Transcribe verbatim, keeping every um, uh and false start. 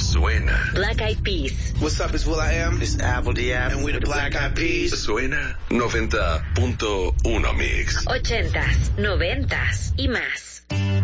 Suena. Black Eyed Peas. What's up, it's will.i.am. It's Apple D F. And we the Black Eyed Peas. Suena noventa punto uno Mix. Ochentas, noventas y más.